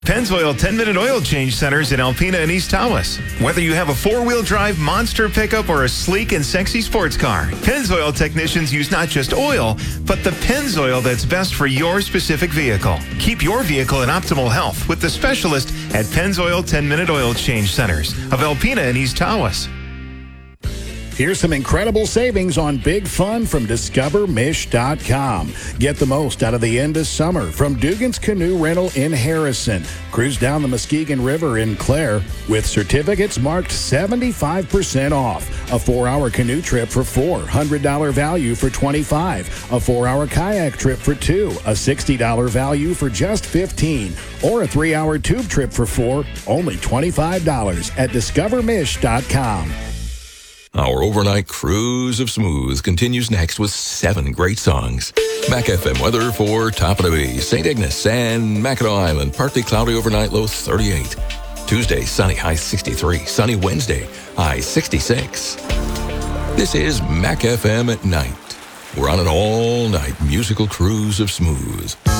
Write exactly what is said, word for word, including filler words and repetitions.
Pennzoil ten-minute oil change centers in Alpena and East Tawas. Whether you have a four-wheel drive monster pickup or a sleek and sexy sports car, Pennzoil technicians use not just oil, but the Pennzoil that's best for your specific vehicle. Keep your vehicle in optimal health with the specialist at Pennzoil ten-minute oil change centers of Alpena and East Tawas. Here's some incredible savings on Big Fun from Discover Mish dot com. Get the most out of the end of summer from Dugan's Canoe Rental in Harrison. Cruise down the Muskegon River in Clare with certificates marked seventy-five percent off. A four-hour canoe trip for four, one hundred dollars value for twenty-five dollars. A four-hour kayak trip for two, a sixty dollars value for just fifteen dollars. Or a three-hour tube trip for four, only twenty-five dollars at Discover Mish dot com. Our overnight cruise of smooth continues next with seven great songs. Mac F M weather for Topanabee, Saint Ignace, and Mackinac Island. Partly cloudy overnight, low thirty-eight. Tuesday, sunny, high sixty-three. Sunny Wednesday, high sixty-six. This is Mac F M at night. We're on an all-night musical cruise of smooth.